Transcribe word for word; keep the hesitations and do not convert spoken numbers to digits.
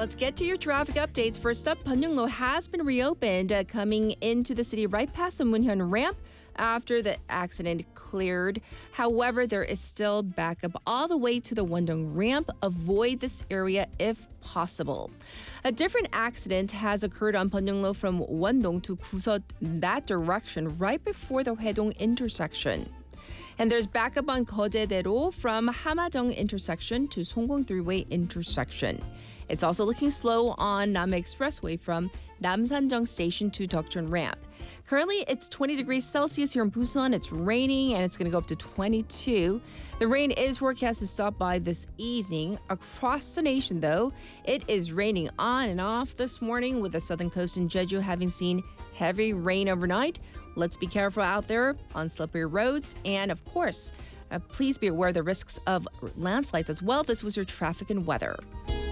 Let's get to your traffic updates. First up, Panjunglo has been reopened, uh, coming into the city right past the Munhyun ramp after the accident cleared. However, there is still backup all the way to the Wondong ramp. Avoid this area if possible. A different accident has occurred on Panjunglo from Wondong to Kusot, that direction, right before the Haedong intersection. And there's backup on Geodae-daero from Hamajong intersection to Songgong three-way intersection. It's also looking slow on Namhae Expressway from Namsanjeong Station to Deokjeon Ramp. Currently, it's twenty degrees Celsius here in Busan. It's raining and it's going to go up to twenty-two. The rain is forecast to stop by this evening. Across the nation, though, it is raining on and off this morning, with the southern coast in Jeju having seen heavy rain overnight. Let's be careful out there on slippery roads. And of course, uh, please be aware of the risks of landslides as well. This was your traffic and weather.